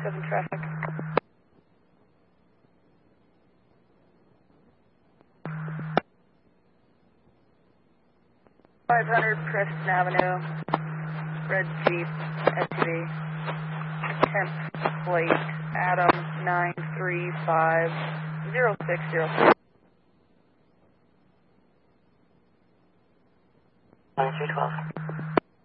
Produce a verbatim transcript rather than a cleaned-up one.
seven traffic. five hundred Preston Avenue, red Jeep, S U V, tenth plate, Adam nine three five zero six zero six. nine three twelve.